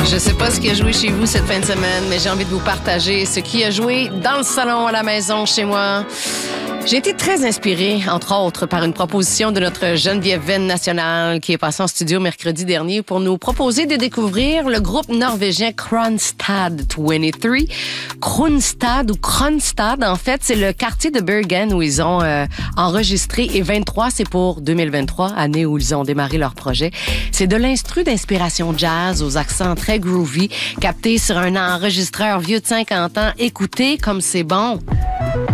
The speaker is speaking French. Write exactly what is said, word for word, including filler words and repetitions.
Je sais pas ce qui a joué chez vous cette fin de semaine, mais j'ai envie de vous partager ce qui a joué dans le salon, à la maison, chez moi. J'ai été très inspirée, entre autres, par une proposition de notre Geneviève Venn nationale qui est passée en studio mercredi dernier pour nous proposer de découvrir le groupe norvégien Kronstad vingt-trois. Kronstad ou Kronstad, en fait, c'est le quartier de Bergen où ils ont euh, enregistré et vingt-trois, c'est pour deux mille vingt-trois, année où ils ont démarré leur projet. C'est de l'instru d'inspiration jazz aux accents très groovy, capté sur un enregistreur vieux de cinquante ans. Écoutez comme c'est bon.